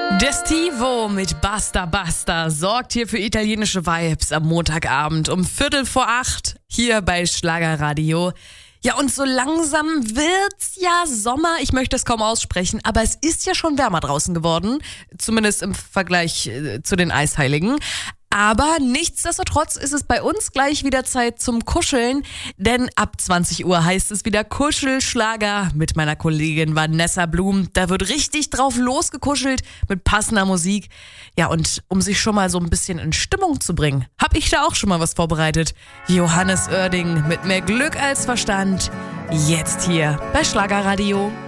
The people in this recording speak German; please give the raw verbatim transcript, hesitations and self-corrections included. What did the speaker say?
Destivo mit Basta Basta sorgt hier für italienische Vibes am Montagabend um Viertel vor acht hier bei Schlagerradio. Ja, und so langsam wird's ja Sommer. Ich möchte es kaum aussprechen, aber es ist ja schon wärmer draußen geworden. Zumindest im Vergleich äh, zu den Eisheiligen. Aber nichtsdestotrotz ist es bei uns gleich wieder Zeit zum Kuscheln, denn ab zwanzig Uhr heißt es wieder Kuschelschlager mit meiner Kollegin Vanessa Blum. Da wird richtig drauf losgekuschelt mit passender Musik. Ja, und um sich schon mal so ein bisschen in Stimmung zu bringen, habe ich da auch schon mal was vorbereitet. Johannes Oerding mit mehr Glück als Verstand, jetzt hier bei Schlagerradio.